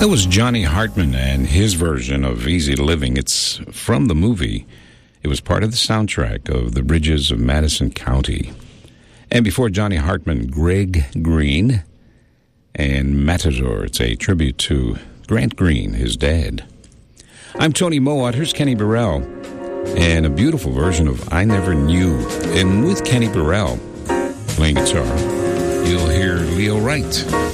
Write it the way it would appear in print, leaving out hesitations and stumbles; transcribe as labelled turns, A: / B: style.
A: That was Johnny Hartman and his version of Easy Living. It's from the movie. It was part of the soundtrack of The Bridges of Madison County. And before Johnny Hartman, Greg Green and Matador. It's a tribute to Grant Green, his dad. I'm Tony Mowat. Here's Kenny Burrell and a beautiful version of I Never Knew. And with Kenny Burrell playing guitar, you'll hear Leo Wright.